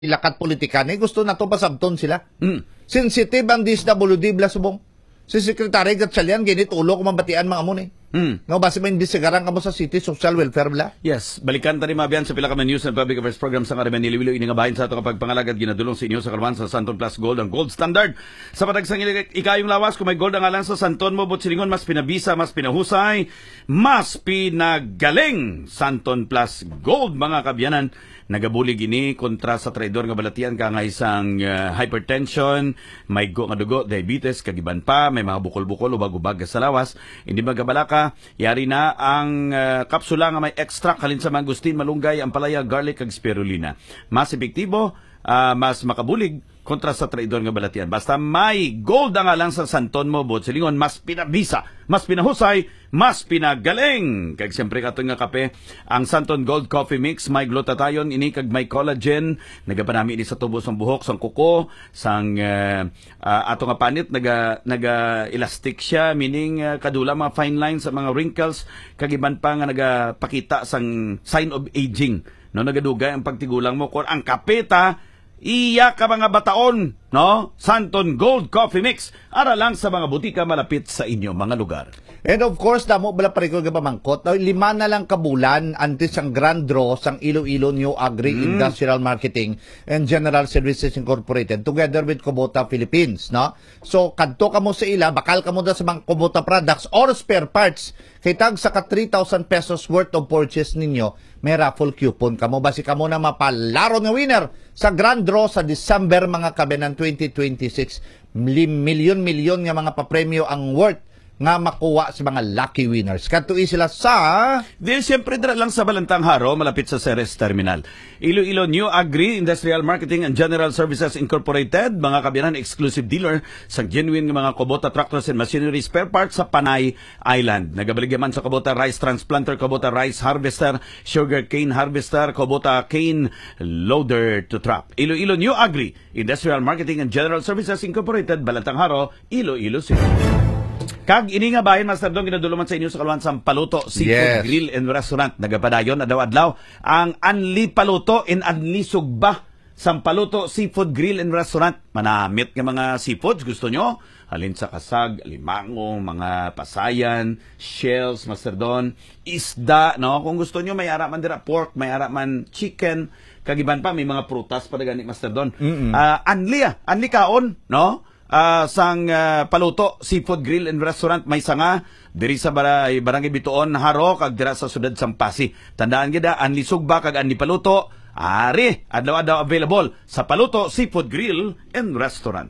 lakat politikan eh gusto na to pasabton sila. Mm. Sensitive ang DSWD subong. Si Secretary Gatchalian ginit ulo ko mabatian mga amon eh. No base man disigarang kamo sa City Social Welfare bla. Yes, balikan tani mabiyan sa pila ka news and public affairs program sa Kariman Niliwilo ini nga bahin sa ato kapag pangalagad ginadulong sa inyo sa karuan sa Santon Plus Gold ang gold standard. Sa padagsang ikayong lawas kung may gold ang alang sa Santon mo but silingon mas pinabisa, mas pinahusay, mas pinagaling Santon Plus Gold mga kabyanan. Nagabulig ini kontra sa traidor nga balatian ka nga isang hypertension, may nga dugo, diabetes, kagiban pa, may mga bukol-bukol, ubag-ubag sa lawas. Hindi magabalaka, yari na ang kapsula nga may extract halin sa mangustin, malunggay, ampalaya, garlic, kag spirulina. Mas epektibo, mas makabulig kontra sa traidor nga balatian. Basta may gold ang alang sa Santon mo, bot silingon, mas pinabisa, mas pinahusay, mas pinagaling. Kag siyempre kato nga kape, ang Santon Gold Coffee Mix, may glutathione, ini kag may collagen, nagapanami ini sa tubos ng buhok, sang kuko, sang ato nga panit, naga-elastic siya, meaning kadula mga fine lines sa mga wrinkles, kag iban pa nga nagapakita sang sign of aging. No, nagadugay ang pagtigulang mo kung ang kapeta iya ka mga bataon, no? Santon Gold Coffee Mix, ara lang sa mga butika malapit sa inyo mga lugar. And of course, damo bala pariko ga pamangkot, 5 na lang kabulan antes ang grand draw sang Iloilo New Agri Industrial Marketing and General Services Incorporated together with Kubota Philippines, no? So kadto kamo sa ila, bakal kamo da sa mga Kubota products or spare parts kay tag sa ka 3,000 pesos worth of purchase ninyo, may raffle coupon kamo basi kamo na mapalaro nga winner sa grand draw sa December mga kabenan 2026. Milyon nga mga papremyo ang worth nga makuha sa mga lucky winners. Katuloy sila sa... Then, siyempre, dra lang sa Balantang Haro, malapit sa Ceres Terminal. Iloilo New Agri Industrial Marketing and General Services Incorporated, mga kabiyanan exclusive dealer sa genuine mga Kubota Tractors and Machinery Spare Parts sa Panay Island. Nagabaligyaman sa Kubota Rice Transplanter, Kubota Rice Harvester, Sugar Cane Harvester, Kubota Cane Loader to Trap. Iloilo New Agri Industrial Marketing and General Services Incorporated, Balantang Haro, Iloilo City. Kag ini nga bahin Master Dong ginaduluman sa inyo sa kaluan sa Paluto Seafood Grill and Restaurant. Nagapadayon adlaw-adlaw ang Anli Paluto and Anli Sugba sa Paluto Seafood Grill and Restaurant. Manamit nga mga seafoods gusto nyo? Halin sa kasag, limango, mga pasayan, shells, Master Don, isda, no? Kung gusto nyo may ara man dira pork, may ara man chicken, kagiban pa may mga prutas pa gani Master Don. Anli kaon, no? Sang Paluto Seafood Grill and Restaurant may sanga diri sa Barangay Bituon Haro kag dira sa sudad Sampasi. Tandaan gid Anli Sugba kag Anli Paluto ari adlaw-adlaw available sa Paluto Seafood Grill and Restaurant.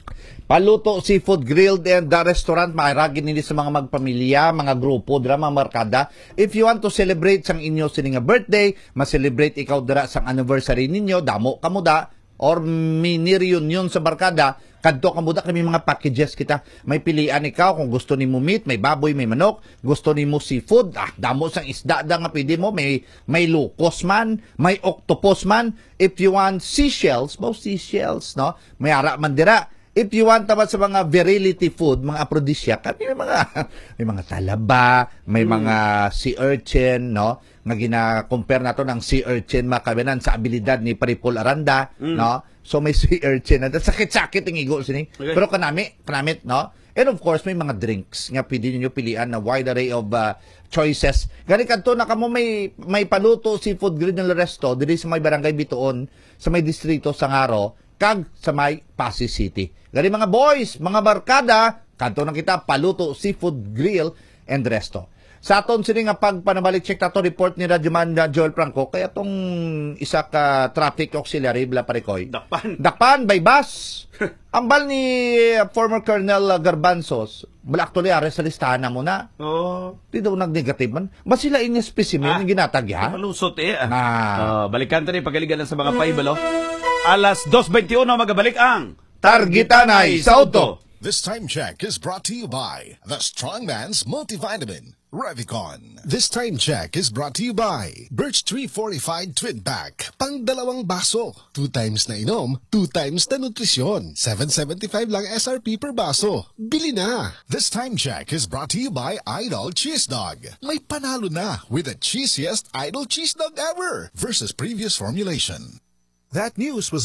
Paluto Seafood Grill and Restaurant, mairagin nili sa mga magpamilya, mga grupo, dira mga markada. If you want to celebrate sang inyo sining birthday, ma-celebrate ikaw dira sang anniversary ninyo, damo kamo da or mini reunion sa barkada, kadto kamo da kami mga packages kita. May pilian ikaw kung gusto nimo meat, may baboy, may manok, gusto nimo seafood, damo sang isda da nga pwede mo, may lukos man, may octopus man. If you want seashells, seashells, no? May ara man dira. If you want naman sa mga virility food, mga aphrodisiac, may mga talaba, may mga sea urchin, no? Nga gina-compare nato ng sea urchin makabenan sa abilidad ni Paripol Aranda, no? So may sea urchin na sakit-sakit ang igo sini. Okay. Pero kanami, no? And of course, may mga drinks nga pwede niyo pilian na wide array of choices. Gani kadto na kamo may Paluto Seafood Grill and Resto diri sa may Barangay Bituon, sa may distrito Sangaro, kag sa may Pasig City. Gani mga boys, mga barkada, kanto na kita Paluto Seafood Grill and Resto. Sa aton sini nga pagpanabalik check nato report ni Radyoman Joel Franco kaya tong isa ka traffic auxiliary bla parikoy. Dakpan by bus. Ambal ni former Colonel Garbanzos, bala actually sa listahan na mo na. Di daw nag-negative man. Ba sila inya specimen yung ginatagya? Malusot balikan tayo pagaligan sa mga paibalo. Alas 2:21 magabalik ang Targitanay sa Auto. This time check is brought to you by the Strongman's Multivitamin, Revicon. This time check is brought to you by Birch Tree Fortified Twin Pack. Pang dalawang baso. 2 times na inom, 2 times na nutrisyon. 7.75 lang SRP per baso. Bili na! This time check is brought to you by Idol Cheese Dog. May panalo na with the cheesiest Idol Cheese Dog ever versus previous formulation. That news was